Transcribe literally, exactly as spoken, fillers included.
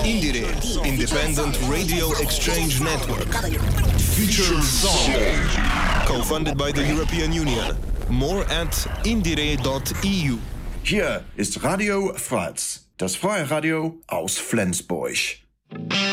Indire, Independent Radio Exchange Network. Featured song. Co-funded by the European Union. More at indire dot e u. Hier ist Radio Fratz, das freie Radio aus Flensburg.